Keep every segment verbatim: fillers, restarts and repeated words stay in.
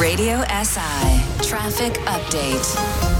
Radio S I Traffic Update.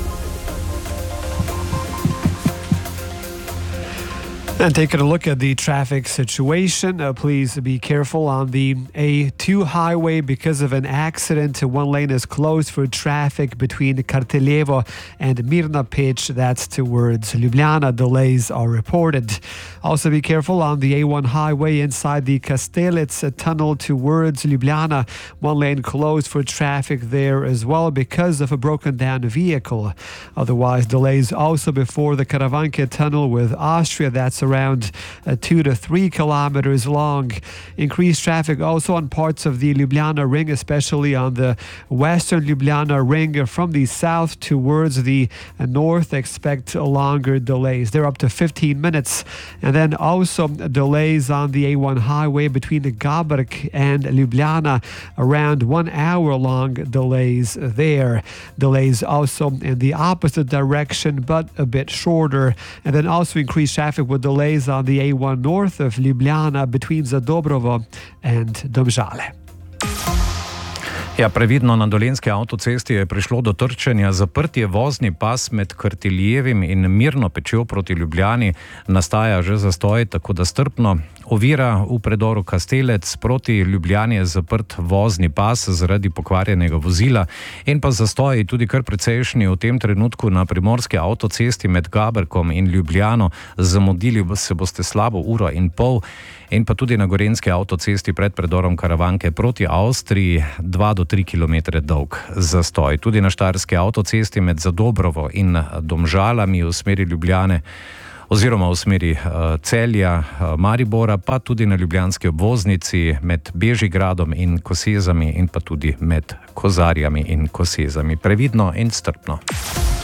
And taking a look at the traffic situation, uh, please be careful on the A two highway because of an accident. One lane is closed for traffic between Karteljevo and Mirna Peć. That's towards Ljubljana. Delays are reported. Also be careful on the A one highway inside the Kastelec tunnel towards Ljubljana. One lane closed for traffic there as well because of a broken down vehicle. Otherwise, delays also before the Karavanke tunnel with Austria. That's around uh, two to three kilometers long. Increased traffic also on parts of the Ljubljana ring, especially on the western Ljubljana ring from the south towards the uh, north. Expect longer delays. They're up to fifteen minutes. And then also delays on the A one highway between Gaberg and Ljubljana, around one hour long delays there. Delays also in the opposite direction, but a bit shorter. And then also increased traffic with delays on the A one north of Ljubljana between Zadobrovo and Domžale. Ja, previdno na Dolenjski avtocesti je prišlo do trčenja. Zaprt je vozni pas med Karteljevim in Mirno Pečjo proti Ljubljani. Nastaja že zastoj, tako da strpno. Ovira v predoru Kastelec proti Ljubljani je zaprt vozni pas zaradi pokvarjenega vozila in pa zastoj tudi kar precejšnji v tem trenutku na primorski avtocesti med Gaberkom in Ljubljano. Zamudili se boste slabo uro in pol. In pa tudi na gorenjski avtocesti pred predorom Karavanke proti Avstriji dva do tri kilometre dolg zastoj. Tudi na štajerski avtocesti med Zadobrovo in Domžalami v smeri Ljubljane oziroma v smeri uh, Celja, uh, Maribora, pa tudi na ljubljanski obvoznici med Bežigradom in Kosezami in pa tudi med Kozarjami in Kosezami. Previdno in strpno.